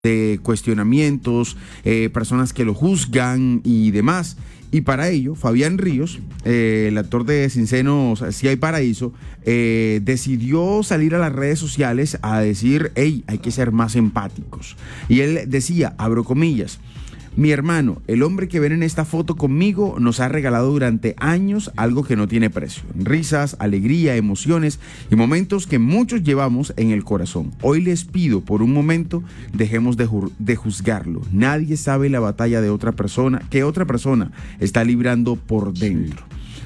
de cuestionamientos, personas que lo juzgan y demás. Y para ello, Fabián Ríos, el actor de Sin Senos Sí Hay Paraíso, decidió salir a las redes sociales a decir, hey, hay que ser más empáticos. Y él decía, abro comillas, mi hermano, el hombre que ven en esta foto conmigo nos ha regalado durante años algo que no tiene precio. Risas, alegría, emociones y momentos que muchos llevamos en el corazón. Hoy les pido por un momento, dejemos de juzgarlo. Nadie sabe la batalla de otra persona, que otra persona está librando por dentro.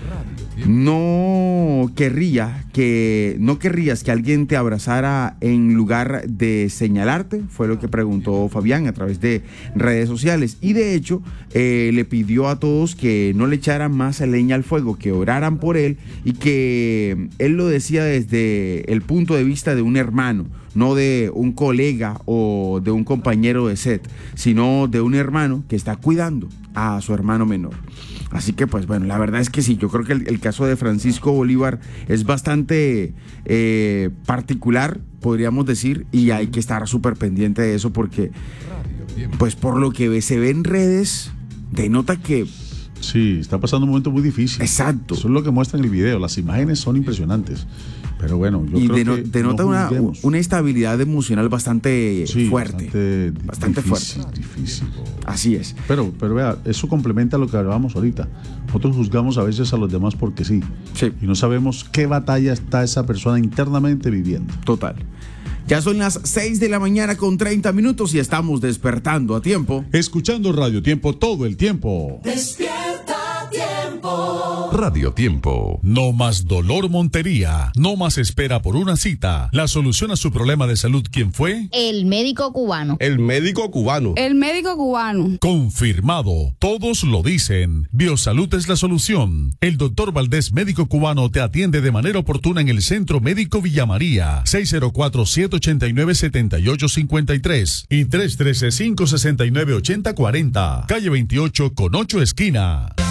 No querrías que alguien te abrazara en lugar de señalarte, fue lo que preguntó Fabián a través de redes sociales. Y de hecho, le pidió a todos que no le echaran más leña al fuego, que oraran por él y que él lo decía desde el punto de vista de un hermano, no de un colega o de un compañero de set, sino de un hermano que está cuidando a su hermano menor. Así que pues bueno, la verdad es que sí, yo creo que el caso de Francisco Bolívar es bastante particular, podríamos decir, y hay que estar súper pendiente de eso porque pues por lo que se ve en redes, denota que... Sí, está pasando un momento muy difícil. Exacto. Eso es lo que muestra en el video, las imágenes son impresionantes. Pero bueno, yo creo que denota no una estabilidad emocional bastante fuerte. Bastante difícil, fuerte. Difícil. Así es. Pero vea, eso complementa lo que hablábamos ahorita. Nosotros juzgamos a veces a los demás porque sí. Y no sabemos qué batalla está esa persona internamente viviendo. Total. Ya son las 6 de la mañana con 30 minutos y estamos despertando a tiempo. Escuchando Radio Tiempo todo el tiempo. Despierta Tiempo. Radio Tiempo. No más dolor Montería. No más espera por una cita. La solución a su problema de salud, ¿quién fue? El médico cubano. El médico cubano. El médico cubano. Confirmado. Todos lo dicen. Biosalud es la solución. El doctor Valdés, médico cubano, te atiende de manera oportuna en el Centro Médico Villa María. 604-789-7853 y 313-569-8040. Calle 28 con 8 esquina.